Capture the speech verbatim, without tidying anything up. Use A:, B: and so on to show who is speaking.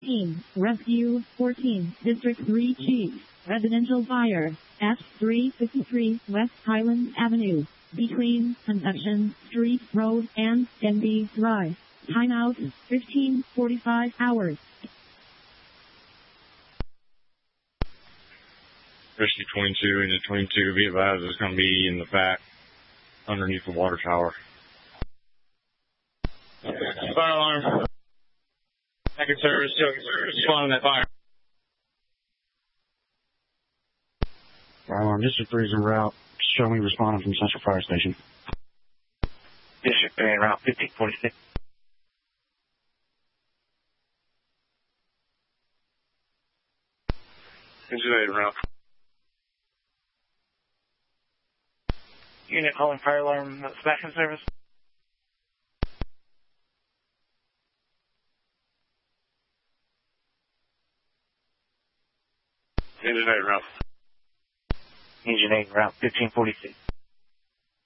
A: Team, Rescue, fourteen, District three Chief, Residential Fire, S three fifty-three West Highland Avenue, between Conception Street Road and Denby Drive. Timeout, fifteen forty-five hours.
B: Rescue twenty-two, Engine twenty-two, be advised it's going to be in the back, underneath the water tower. Fire alarm. Second service, respond to that fire.
C: Fire alarm, District three is en route. Show me responding from Central Fire Station.
D: District three en route, fifteen forty-six.
B: Engine eight en route.
D: Unit calling fire alarm, Sebastian service.
B: Engine eight en route.
D: Engine eight en route, fifteen forty-six.